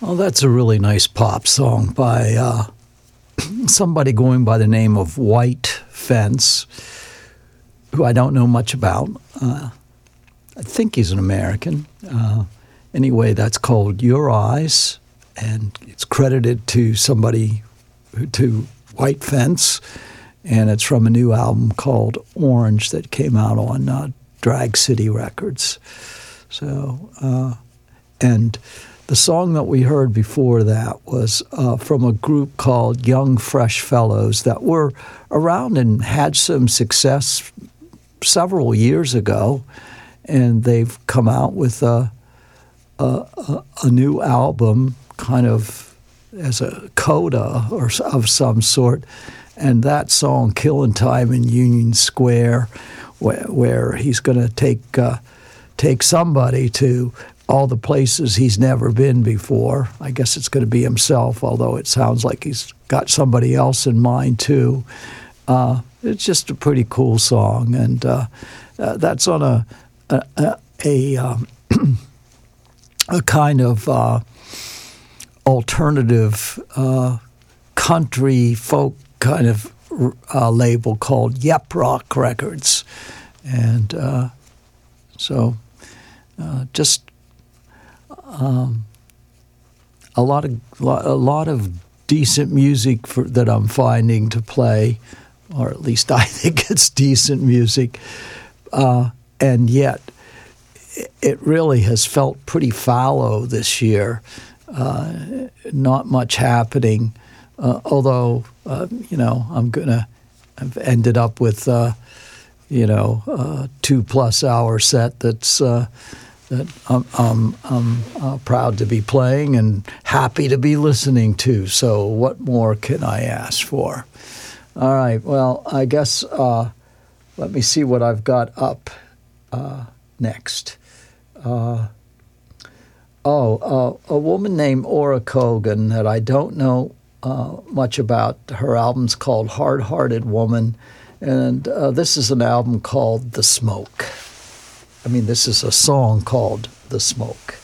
Oh, that's a really nice pop song by somebody going by the name of White Fence, who I don't know much about. I think he's an American. Anyway, that's called Your Eyes, and it's credited to to White Fence, and it's from a new album called Orange that came out on Drag City Records. So, and the song that we heard before that was from a group called Young Fresh Fellows that were around and had some success several years ago, and they've come out with a new album, kind of as a coda or of some sort, and that song "Killing Time in Union Square," where he's going to take somebody to all the places he's never been before. I guess it's going to be himself, although it sounds like he's got somebody else in mind too. It's just a pretty cool song, and that's on a kind of alternative country folk kind of label called Yep Rock Records, and so just a lot of decent music that I'm finding to play, or at least I think it's decent music, and yet it really has felt pretty fallow this year. Not much happening, although I've ended up with a 2+ hour set that I'm proud to be playing and happy to be listening to. So what more can I ask for? All right, well, I guess let me see what I've got up next. A woman named Ora Kogan that I don't know much about. Her album's called Hard-Hearted Woman, and this is an album called The Smoke. This is a song called The Smoke.